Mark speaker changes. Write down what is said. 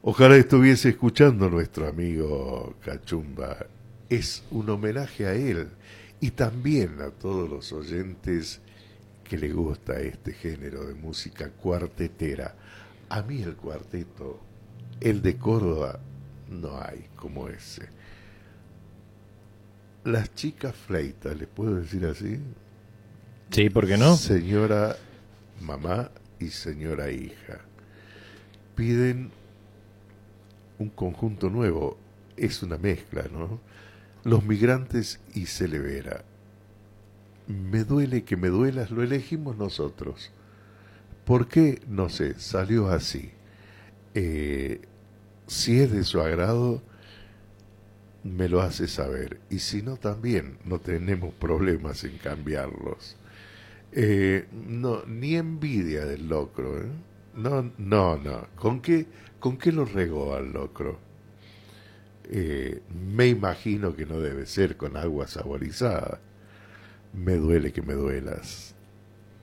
Speaker 1: Ojalá estuviese escuchando nuestro amigo Cachumba. Es un homenaje a él y también a todos los oyentes que le gusta este género de música cuartetera. A mí el cuarteto, el de Córdoba, no hay como ese. Las chicas fleitas, ¿les puedo decir así?
Speaker 2: Sí, ¿por qué no?
Speaker 1: Señora mamá y señora hija. Piden un conjunto nuevo, es una mezcla, ¿no? Los Migrantes y Celevera. Me duele que me duelas, lo elegimos nosotros. ¿Por qué? No sé, salió así. Eh, si es de su agrado, me lo hace saber. Y si no, también no tenemos problemas en cambiarlos. No, ni envidia del locro, ¿eh? No, no, no. Con qué lo regó al locro? Me imagino que no debe ser con agua saborizada. Me duele que me duelas.